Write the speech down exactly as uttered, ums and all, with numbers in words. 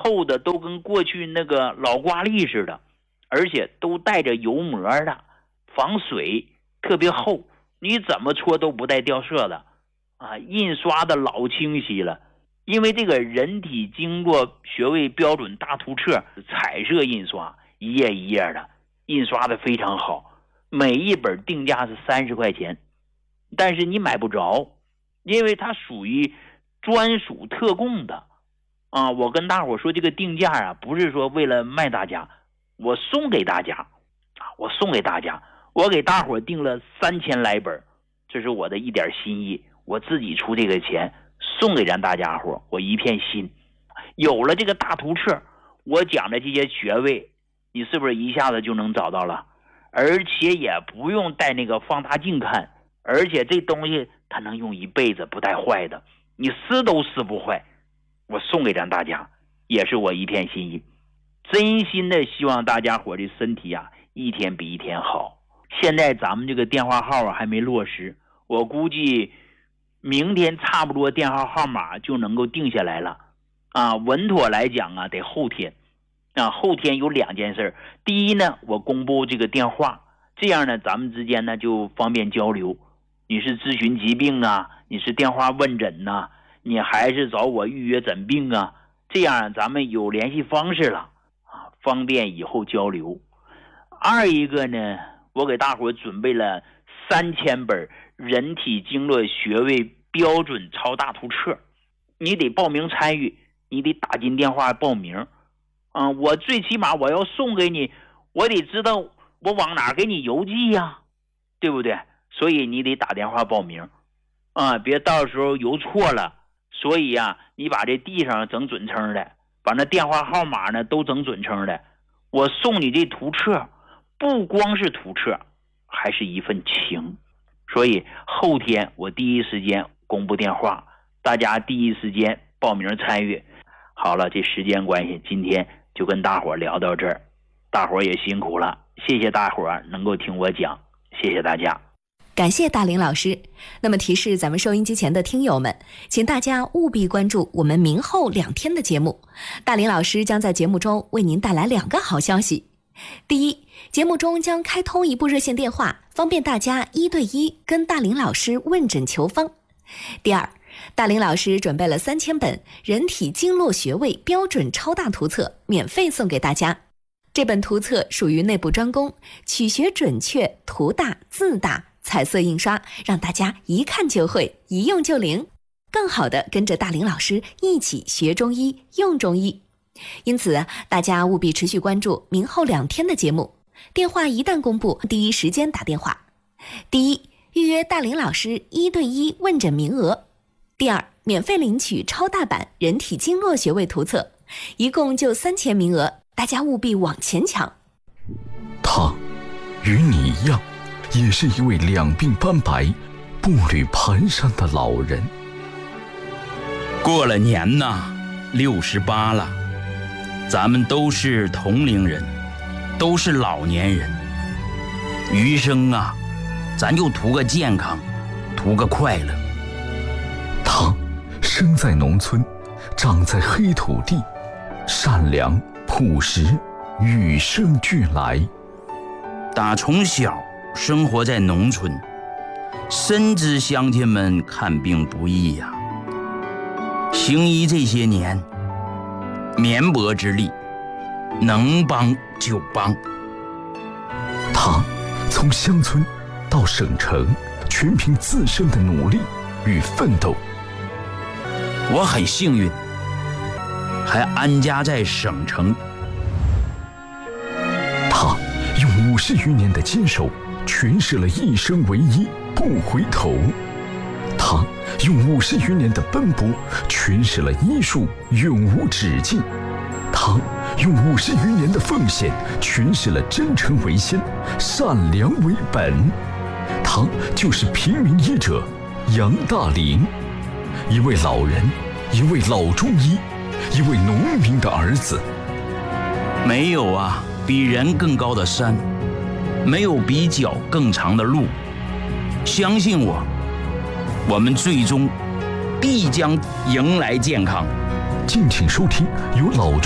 厚的都跟过去那个老挂历似的，而且都带着油膜的，防水，特别厚，你怎么搓都不带掉色的啊！印刷的老清晰了，因为这个人体经过学位标准大图册彩色印刷，一页一页的，印刷的非常好，每一本定价是三十块钱，但是你买不着，因为它属于专属特供的啊！我跟大伙说，这个定价啊，不是说为了卖大家，我送给大家啊，我送给大家，我给大伙订了三千来本，这是我的一点心意，我自己出这个钱送给咱大家伙，我一片心。有了这个大图册，我讲的这些学位，你是不是一下子就能找到了？而且也不用带那个放大镜看，而且这东西它能用一辈子不带坏的，你撕都撕不坏。我送给咱大家，也是我一片心意，真心的希望大家伙的身体啊一天比一天好。现在咱们这个电话号啊还没落实，我估计明天差不多电话号码就能够定下来了啊。稳妥来讲啊，得后天啊。后天有两件事，第一呢，我公布这个电话，这样呢咱们之间呢就方便交流。你是咨询疾病啊，你是电话问诊呐、啊，你还是找我预约诊病啊，这样咱们有联系方式了啊，方便以后交流。二一个呢，我给大伙准备了三千本人体经络穴位标准超大图册，你得报名参与，你得打进电话报名啊。我最起码我要送给你，我得知道我往哪给你邮寄呀、啊，对不对？所以你得打电话报名啊，别到时候邮错了。所以啊，你把这地上整准称的，把那电话号码呢都整准称的。我送你这图册，不光是图册，还是一份情。所以后天我第一时间公布电话，大家第一时间报名参与。好了，这时间关系，今天就跟大伙聊到这儿，大伙也辛苦了，谢谢大伙能够听我讲，谢谢大家。 感谢大林老师。那么提示咱们收音机前的听友们，请大家务必关注我们明后两天的节目，大林老师将在节目中为您带来两个好消息。第一，节目中将开通一部热线电话，方便大家一对一跟大林老师问诊求方。第二，大林老师准备了三千本人体经络穴位标准超大图册，免费送给大家。这本图册属于内部专攻，取穴准确，图大字大，彩色印刷，让大家一看就会，一用就灵，更好的跟着大林老师一起学中医用中医。因此大家务必持续关注明后两天的节目，电话一旦公布，第一时间打电话。第一，预约大林老师一对一问诊名额。第二，免费领取超大版人体经络穴位图册，一共就三千名额，大家务必往前抢。 他与你一样，也是一位两鬓斑白、步履蹒跚的老人。 过了年呐，六十八了，咱们都是同龄人，都是老年人。余生啊，咱就图个健康，图个快乐。 他生在农村，长在黑土地，善良朴实，与生俱来。 打从小生活在农村，深知乡亲们看病不易呀、啊。行医这些年，绵薄之力，能帮就帮。 他从乡村到省城，全凭自身的努力与奋斗。 我很幸运，还安家在省城。 他用五十余年的坚守，诠释了一生为一，不回头。他用五十余年的奔波，诠释了医术永无止境。他用五十余年的奉献，诠释了真诚为先，善良为本。他就是平民医者杨大林，一位老人，一位老中医，一位农民的儿子。 没有啊比人更高的山，没有比脚更长的路。相信我，我们最终必将迎来健康。 敬请收听由老